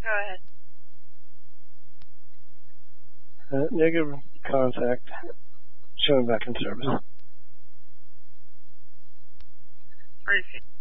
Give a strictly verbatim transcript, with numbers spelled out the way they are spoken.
Go ahead. Uh, negative contact. Showing back in service. Briefing.